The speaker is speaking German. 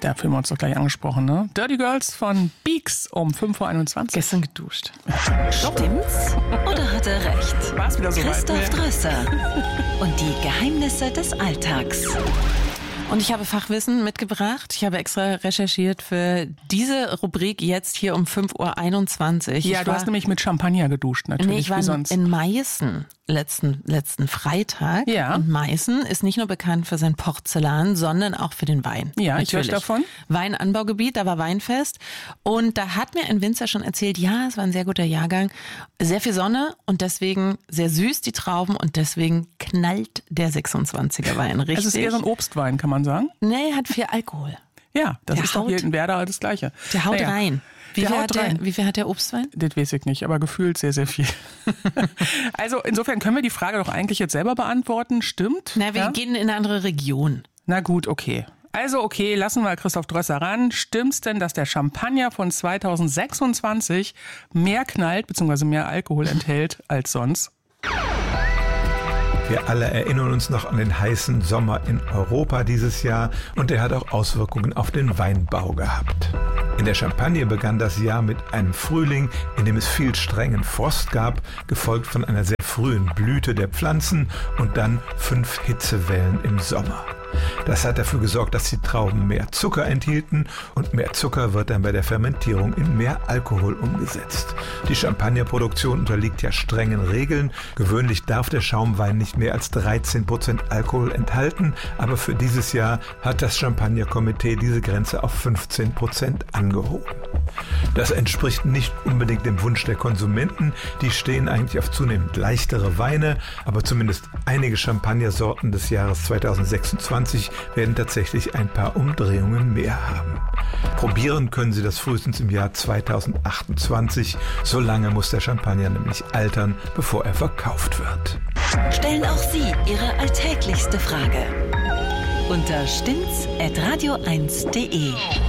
Ja, fühlen wir uns doch gleich angesprochen, ne? Dirty Girls von Beaks um 5:21 Uhr. Gestern geduscht. Stimmt's oder hat er recht? War's wieder so Christoph weit? Drösser und die Geheimnisse des Alltags. Und ich habe Fachwissen mitgebracht. Ich habe extra recherchiert für diese Rubrik jetzt hier um 5:21 Uhr. Ja, du hast nämlich mit Champagner geduscht, natürlich, Nee, ich war wie sonst. in Meißen letzten Freitag. Ja. Und Meißen ist nicht nur bekannt für sein Porzellan, sondern auch für den Wein. Ja, ich höre Natürlich. davon. Weinanbaugebiet, da war Weinfest. Und da hat mir ein Winzer schon erzählt, ja, es war ein sehr guter Jahrgang. Sehr viel Sonne und deswegen sehr süß die Trauben und deswegen knallt der 26er Wein richtig. Es ist eher so ein Obstwein, kann man sagen. Nee, hat viel Alkohol. Ja, das Der ist doch haut- hier in Werder das Gleiche. Der haut Naja, rein. der haut rein. Wie viel hat der Obstwein? Das weiß ich nicht, aber gefühlt sehr, sehr viel. Also insofern können wir die Frage doch eigentlich jetzt selber beantworten. Stimmt? Na, wir Ja? gehen in eine andere Region. Na gut, okay. Also okay, lassen wir Christoph Drösser ran. Stimmt's denn, dass der Champagner von 2026 mehr knallt bzw. mehr Alkohol enthält als sonst? Wir alle erinnern uns noch an den heißen Sommer in Europa dieses Jahr und der hat auch Auswirkungen auf den Weinbau gehabt. In der Champagne begann das Jahr mit einem Frühling, in dem es viel strengen Frost gab, gefolgt von einer sehr frühen Blüte der Pflanzen und dann 5 Hitzewellen im Sommer. Das hat dafür gesorgt, dass die Trauben mehr Zucker enthielten und mehr Zucker wird dann bei der Fermentierung in mehr Alkohol umgesetzt. Die Champagnerproduktion unterliegt ja strengen Regeln. Gewöhnlich darf der Schaumwein nicht mehr als 13% Alkohol enthalten, aber für dieses Jahr hat das Champagnerkomitee diese Grenze auf 15% angehoben. Das entspricht nicht unbedingt dem Wunsch der Konsumenten. Die stehen eigentlich auf zunehmend leichtere Weine, aber zumindest einige Champagnersorten des Jahres 2026 werden tatsächlich ein paar Umdrehungen mehr haben. Probieren können Sie das frühestens im Jahr 2028. So lange muss der Champagner nämlich altern, bevor er verkauft wird. Stellen auch Sie Ihre alltäglichste Frage unter stimmt's@radio1.de.